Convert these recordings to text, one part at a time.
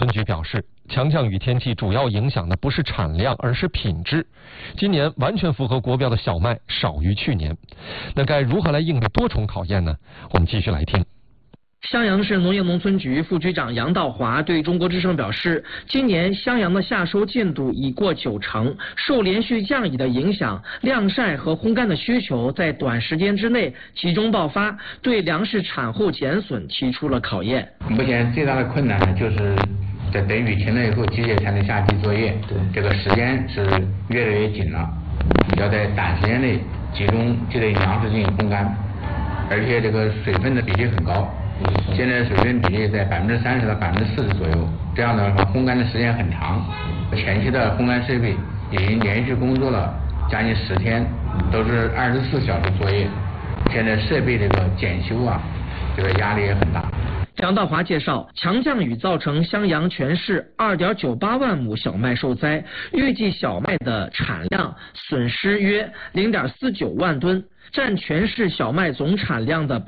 村局表示，强降雨天气主要影响的不是产量，而是品质。今年完全符合国标的小麦少于去年，那该如何来应对多重考验呢？我们继续来听。 襄阳市农业农村局副局长杨道华对中国之声表示，今年襄阳的夏收进度已过90%，受连续降雨的影响，晾晒和烘干的需求在短时间之内集中爆发，对粮食产后减损提出了考验。 目前最大的困难呢，就是在等雨停了以后，机械才能下地作业，这个时间是越来越紧了，要在短时间内集中这类粮食进行烘干，而且这个水分的比例很高。现在水分比例在30%到40%左右，这样的话烘干的时间很长。前期的烘干设备已经连续工作了将近10天，都是24小时作业。现在设备这个检修啊，这个压力也很大。 杨道华介绍，强降雨造成襄阳全市2.98万亩小麦受灾，预计小麦的产量损失约0.49万吨，占全市小麦总产量的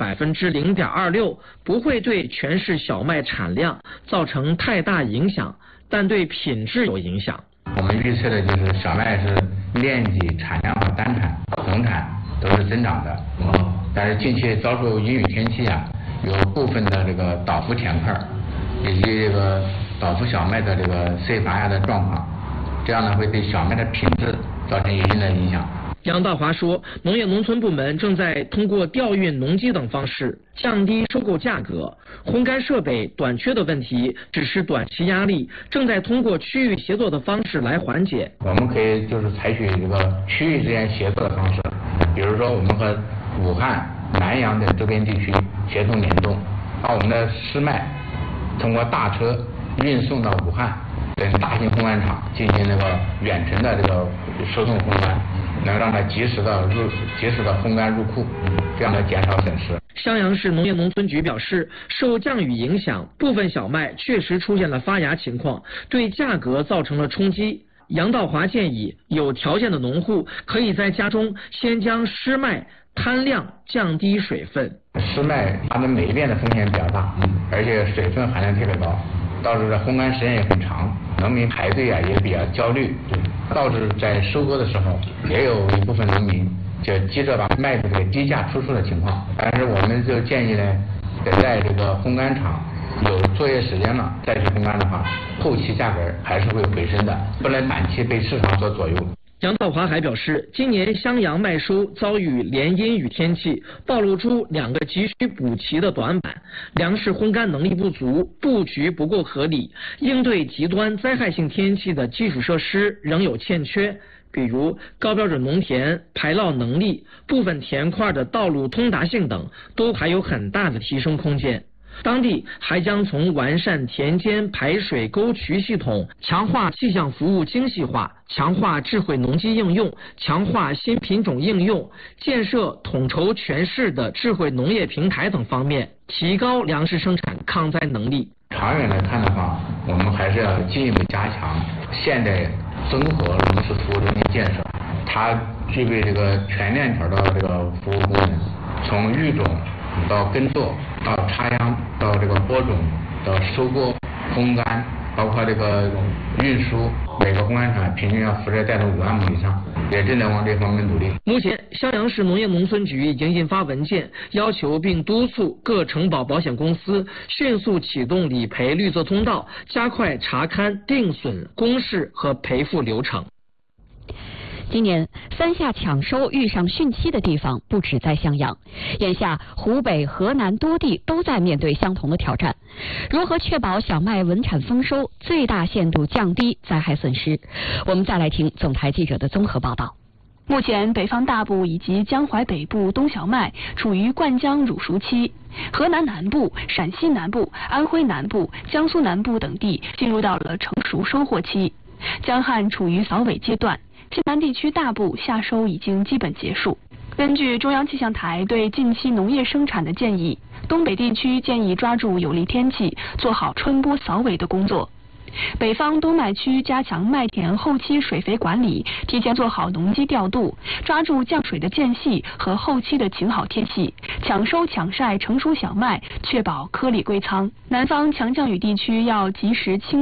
0.26%，不会对全市小麦产量造成太大影响，但对品质有影响。 我们预测的就是小麦是面积、产量和单产、总产都是增长的，但是近期遭受阴雨天气啊，有部分的这个倒伏田块以及这个倒伏小麦的这个碎发芽的状况，这样呢会对小麦的品质造成一定的影响。 杨道华说，农业农村部门正在通过调运农机等方式降低收购价格，烘干设备短缺的问题只是短期压力，正在通过区域协作的方式来缓解。 我们可以就是采取这个区域之间协作的方式，比如说我们和武汉、南阳等周边地区协同联动，把我们的湿麦通过大车运送到武汉等大型烘干厂进行那个远程的这个输送烘干，能让它及时的烘干入库，这样来减少损失。 襄阳市农业农村局表示，受降雨影响，部分小麦确实出现了发芽情况，对价格造成了冲击。杨道华建议，有条件的农户可以在家中先将湿麦摊晾，降低水分。 湿麦它的霉变的风险比较大，而且水分含量特别高，导致的烘干时间也很长，农民排队啊也比较焦虑，导致在收割的时候也有一部分农民就急着把麦子给低价出售的情况。但是我们就建议呢，得在这个烘干厂有作业时间了再去烘干的话，后期价格还是会回升的，不能短期被市场所左右。 杨道华还表示，今年襄阳麦收遭遇连阴雨天气，暴露出2个急需补齐的短板：粮食烘干能力不足，布局不够合理，应对极端灾害性天气的基础设施仍有欠缺，比如高标准农田排涝能力、部分田块的道路通达性等，都还有很大的提升空间。当地还将从完善田间排水沟渠系统、强化气象服务精细化、强化智慧农机应用、强化新品种应用、建设统筹全市的智慧农业平台等方面，提高粮食生产抗灾能力。 长远来看的话，我们还是要进一步加强现代综合农事服务中心建设，它具备这个全链条的这个服务功能，从育种到耕作，到插秧，到这个播种，到收割、烘干，包括这个运输，每个烘干厂平均要负责带动5万亩以上，也正在往这方面努力。 目前，襄阳市农业农村局已经印发文件，要求并督促各承保保险公司迅速启动理赔绿色通道，加快查勘定损、公示和赔付流程。 今年三夏抢收遇上汛期的地方不止在襄阳，眼下湖北、河南多地都在面对相同的挑战。如何确保小麦稳产丰收，最大限度降低灾害损失？我们再来听总台记者的综合报道。 目前，北方大部以及江淮北部冬小麦处于灌浆乳熟期，河南南部、陕西南部、安徽南部、江苏南部等地进入到了成熟收获期，江汉处于扫尾阶段。西南地区大部夏收已经基本结束。根据中央气象台对近期农业生产的建议，东北地区建议抓住有利天气，做好春播扫尾的工作。北方冬麦区加强麦田后期水肥管理，提前做好农机调度，抓住降水的间隙和后期的晴好天气，抢收抢晒成熟小麦，确保颗粒归仓。南方强降雨地区要及时清